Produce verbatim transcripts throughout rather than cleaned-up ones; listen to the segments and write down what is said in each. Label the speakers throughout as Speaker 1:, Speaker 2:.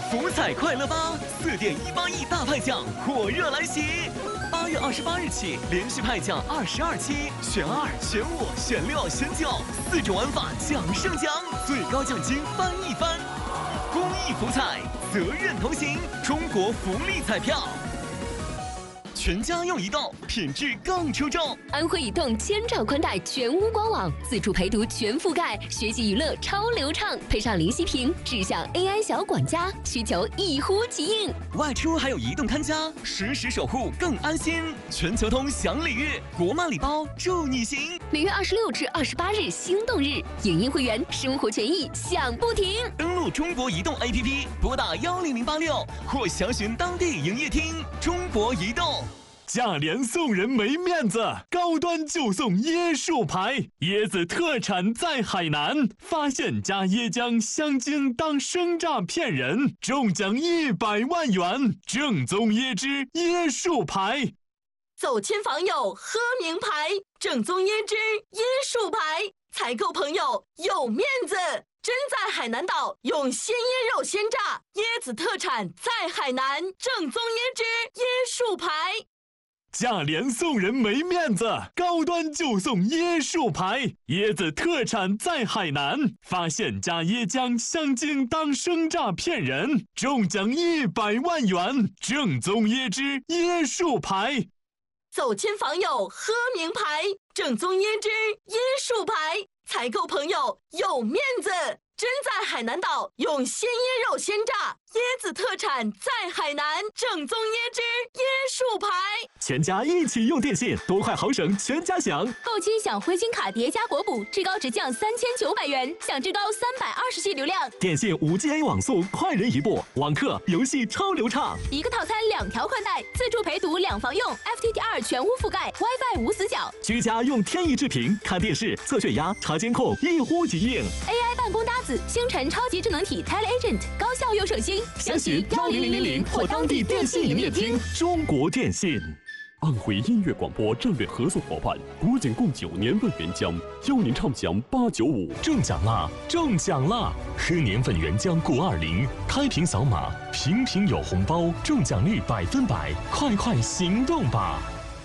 Speaker 1: 福彩快乐吧，四点一八亿大派奖火热来袭！八月二十八日起，连续派奖二十二期，选二、选五、选六、选九，四种玩法奖胜奖，最高奖金翻一番。公益福彩，责任同行，中国福利彩票。全家用移动，品质更出众。
Speaker 2: 安徽移动千兆宽带全屋官网，自助陪读全覆盖，学习娱乐超流畅，配上灵犀屏，智享 A I 小管家，需求一呼即应。
Speaker 1: 外出还有移动看家，实时守护更安心。全球通享礼遇，国漫礼包助你行。
Speaker 2: 每月二十六至二十八日心动日，影音会员生活权益享不停。
Speaker 1: 登录中国移动 A P P， 拨打幺零零八六或详询当地营业厅。中国移动。
Speaker 3: 价廉送人没面子，高端就送椰树牌，椰子特产在海南，发现加椰浆香精当生榨骗人，中奖一百万元，正宗椰汁椰树牌。
Speaker 4: 走亲访友喝名牌，正宗椰汁椰树牌，采购朋友有面子。真在海南岛用鲜椰肉鲜榨，椰子特产在海南，正宗椰汁椰树牌。
Speaker 3: 价廉送人没面子，高端就送椰树牌，椰子特产在海南，发现加椰浆香精当生榨骗人，中奖一百万元，正宗椰汁椰树牌。
Speaker 4: 走亲访友喝名牌，正宗椰汁椰树牌，采购朋友有面子。真在海南岛用鲜椰肉鲜榨，椰子特产在海南，正宗椰汁椰树牌。
Speaker 3: 全家一起用电信，多快好省全家享。
Speaker 2: 购亲享灰金卡叠加国补，至高直降三千九百元，享至高三百二十 G 流量。
Speaker 3: 电信 五 G A 网速快人一步，网课游戏超流畅。
Speaker 2: 一个套餐两条宽带，自助陪读两房用 ，F T T 二全屋覆盖 ，WiFi 无死角。
Speaker 3: 居家用天翼智屏看电视、测血压、查监控，一呼即应。
Speaker 2: A I 办公搭子，星辰超级智能体 TeleAgent， 高效又省心。
Speaker 3: 详询幺零零零或当地电信营业厅。中国电信。
Speaker 5: 安徽音乐广播战略合作伙伴国景贡酒年份原浆，邀您畅享八九五。
Speaker 3: 中奖啦！中奖啦！喝年份原浆固二零，开瓶扫码，瓶瓶有红包，中奖率百分百，快快行动吧！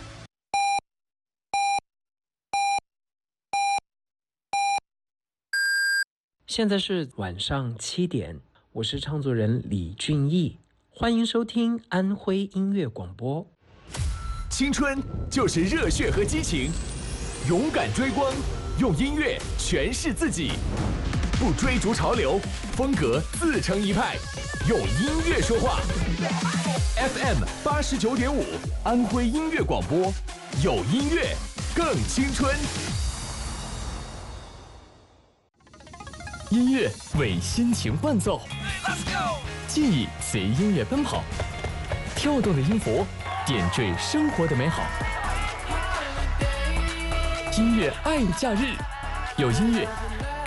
Speaker 6: 现在是晚上七点，我是唱作人李俊毅，欢迎收听安徽音乐广播。
Speaker 7: 青春就是热血和激情，勇敢追光，用音乐诠释自己，不追逐潮流，风格自成一派，用音乐说话。F M 八十九点五，安徽音乐广播，有音乐更青春。音乐为心情伴奏，记忆随音乐奔跑，跳动的音符点缀生活的美好。音乐爱的假日，有音乐